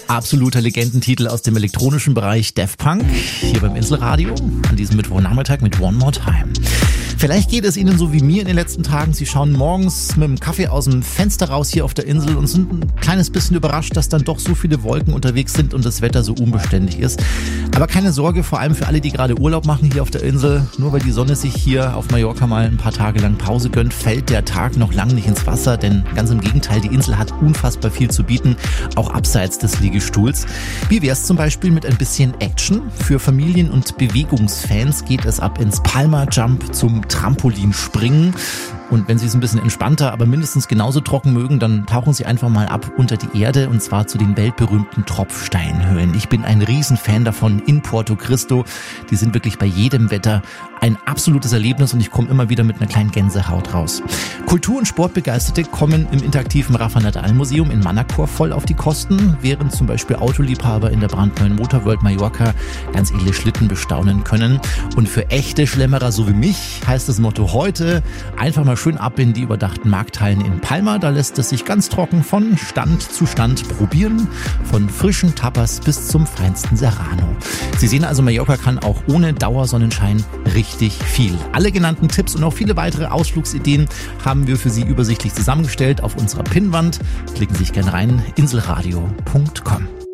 Absoluter Legendentitel aus dem elektronischen Bereich, Daft Punk, hier beim Inselradio, an diesem Mittwochnachmittag mit One More Time. Vielleicht geht es Ihnen so wie mir in den letzten Tagen. Sie schauen morgens mit dem Kaffee aus dem Fenster raus hier auf der Insel und sind ein kleines bisschen überrascht, dass dann doch so viele Wolken unterwegs sind und das Wetter so unbeständig ist. Aber keine Sorge, vor allem für alle, die gerade Urlaub machen hier auf der Insel. Nur weil die Sonne sich hier auf Mallorca mal ein paar Tage lang Pause gönnt, fällt der Tag noch lang nicht ins Wasser. Denn ganz im Gegenteil, die Insel hat unfassbar viel zu bieten, auch abseits des Liegestuhls. Wie wär's zum Beispiel mit ein bisschen Action? Für Familien- und Bewegungsfans geht es ab ins Palma Jump zum Trampolinspringen. Und wenn Sie es ein bisschen entspannter, aber mindestens genauso trocken mögen, dann tauchen Sie einfach mal ab unter die Erde und zwar zu den weltberühmten Tropfsteinhöhlen. Ich bin ein Riesenfan davon in Porto Cristo. Die sind wirklich bei jedem Wetter ein absolutes Erlebnis und ich komme immer wieder mit einer kleinen Gänsehaut raus. Kultur- und Sportbegeisterte kommen im interaktiven Rafa Nadal Museum in Manacor voll auf die Kosten, während zum Beispiel Autoliebhaber in der brandneuen Motorworld Mallorca ganz edle Schlitten bestaunen können. Und für echte Schlemmerer so wie mich heißt das Motto heute einfach mal schön ab in die überdachten Markthallen in Palma. Da lässt es sich ganz trocken von Stand zu Stand probieren, von frischen Tapas bis zum feinsten Serrano. Sie sehen also, Mallorca kann auch ohne Dauersonnenschein richtig viel. Alle genannten Tipps und auch viele weitere Ausflugsideen haben wir für Sie übersichtlich zusammengestellt auf unserer Pinnwand. Klicken Sie sich gerne rein, inselradio.com.